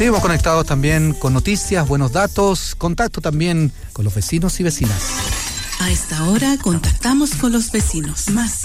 Seguimos conectados también con noticias, buenos datos, contacto también con los vecinos y vecinas. A esta hora contactamos con los vecinos. Más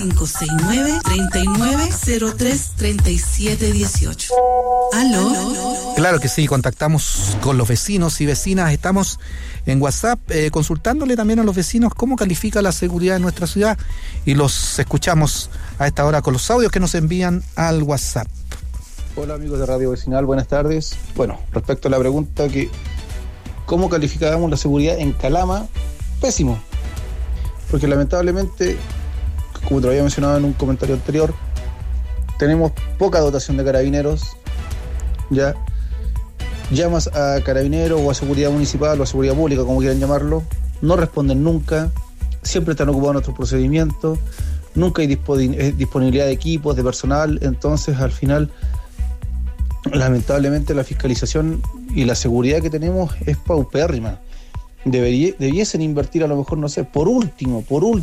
569-3903-3718. ¿Aló? Claro que sí, contactamos con los vecinos y vecinas. Estamos en WhatsApp consultándole también a los vecinos cómo califica la seguridad de nuestra ciudad y los escuchamos a esta hora con los audios que nos envían al WhatsApp. Hola amigos de Radio Vecinal, buenas tardes. Bueno, respecto a la pregunta que ¿cómo calificábamos la seguridad en Calama? Pésimo. Porque lamentablemente, como te lo había mencionado en un comentario anterior, tenemos poca dotación de carabineros. Ya llamas a carabineros o a seguridad municipal o a seguridad pública, como quieran llamarlo, no responden nunca, siempre están ocupados en nuestros procedimientos, nunca hay disponibilidad de equipos, de personal. Entonces al final, lamentablemente, la fiscalización y la seguridad que tenemos es paupérrima. Debiesen invertir a lo mejor, no sé, por último,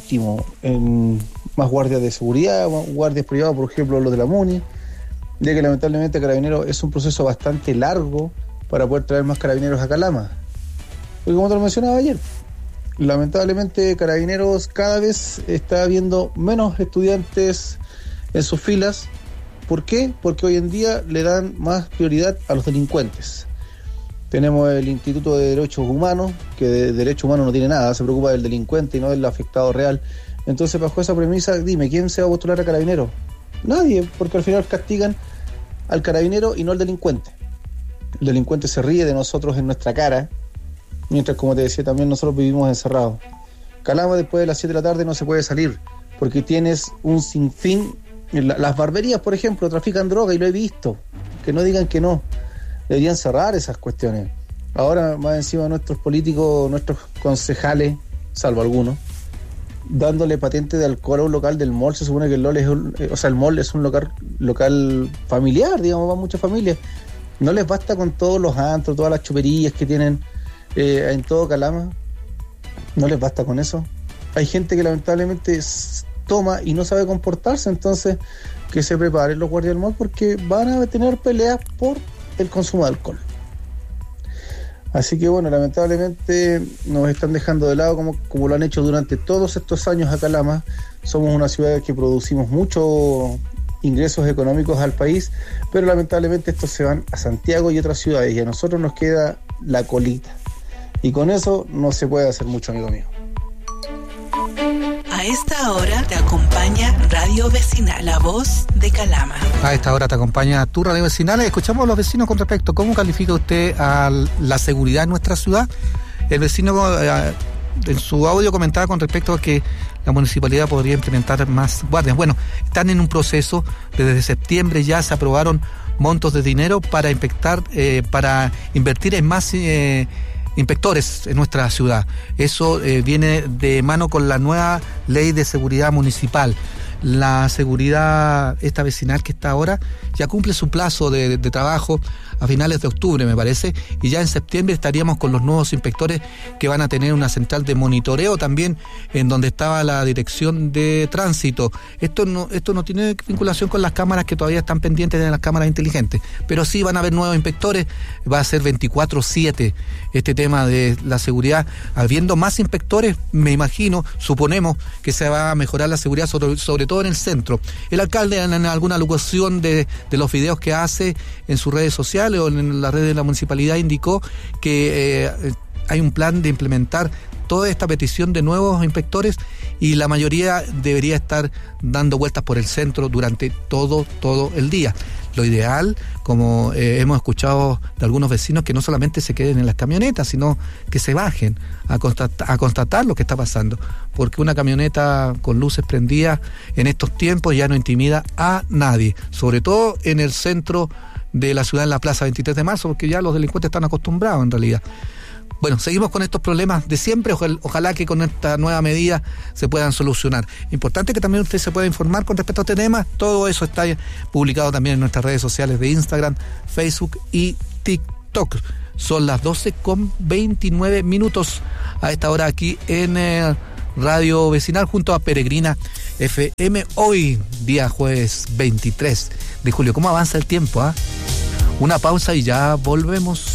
en más guardias de seguridad, guardias privados, por ejemplo, los de la MUNI, ya que lamentablemente Carabineros es un proceso bastante largo para poder traer más carabineros a Calama. Porque como te lo mencionaba ayer, lamentablemente Carabineros cada vez está viendo menos estudiantes en sus filas. ¿Por qué? Porque hoy en día le dan más prioridad a los delincuentes. Tenemos el Instituto de Derechos Humanos, que de derechos humanos no tiene nada, se preocupa del delincuente y no del afectado real. Entonces, bajo esa premisa, dime, ¿quién se va a postular a Carabinero? Nadie, porque al final castigan al carabinero y no al delincuente. El delincuente se ríe de nosotros en nuestra cara, mientras, como te decía, también nosotros vivimos encerrados. Calama, después de las 7 de la tarde no se puede salir, porque tienes un sinfín. Las barberías, por ejemplo, trafican droga y lo he visto. Que no digan que no. Deberían cerrar esas cuestiones. Ahora, más encima, nuestros políticos, nuestros concejales, salvo algunos, dándole patente de alcohol a un local del mall. Se supone que el mall es un local familiar, digamos, va muchas familias. No les basta con todos los antros, todas las chuperías que tienen en todo Calama. No les basta con eso. Hay gente que lamentablemente toma y no sabe comportarse, entonces que se preparen los guardias del mall, porque van a tener peleas por el consumo de alcohol. Así que bueno, lamentablemente nos están dejando de lado como lo han hecho durante todos estos años a Calama. Somos una ciudad que producimos muchos ingresos económicos al país, pero lamentablemente estos se van a Santiago y otras ciudades y a nosotros nos queda la colita, y con eso no se puede hacer mucho, amigo mío. A esta hora te acompaña Radio Vecinal, la voz de Calama. A esta hora te acompaña tu Radio Vecinal. Escuchamos a los vecinos con respecto a cómo califica usted a la seguridad en nuestra ciudad. El vecino en su audio comentaba con respecto a que la municipalidad podría implementar más guardias. Bueno, están en un proceso, desde septiembre ya se aprobaron montos de dinero para invertir en más inspectores en nuestra ciudad. Eso viene de mano con la nueva ley de seguridad municipal. La seguridad esta vecinal que está ahora ya cumple su plazo de trabajo a finales de octubre, me parece, y ya en septiembre estaríamos con los nuevos inspectores que van a tener una central de monitoreo también en donde estaba la dirección de tránsito. Esto no tiene vinculación con las cámaras que todavía están pendientes de las cámaras inteligentes, pero sí van a haber nuevos inspectores. Va a ser 24/7 este tema de la seguridad. Habiendo más inspectores, me imagino, suponemos que se va a mejorar la seguridad, sobre todo en el centro. El alcalde, en alguna locución de los videos que hace en sus redes sociales o en las redes de la municipalidad, indicó que hay un plan de implementar toda esta petición de nuevos inspectores, y la mayoría debería estar dando vueltas por el centro durante todo el día. Lo ideal, como hemos escuchado de algunos vecinos, que no solamente se queden en las camionetas, sino que se bajen a constatar lo que está pasando, porque una camioneta con luces prendidas en estos tiempos ya no intimida a nadie, sobre todo en el centro de la ciudad, en la Plaza 23 de Marzo, porque ya los delincuentes están acostumbrados en realidad. Bueno, seguimos con estos problemas de siempre. Ojalá que con esta nueva medida se puedan solucionar. Importante que también usted se pueda informar con respecto a este tema. Todo eso está publicado también en nuestras redes sociales de Instagram, Facebook y TikTok. Son las 12:29 a esta hora aquí en Radio Vecinal junto a Peregrina FM. Hoy, día jueves 23 de julio. ¿Cómo avanza el tiempo? Una pausa y ya volvemos.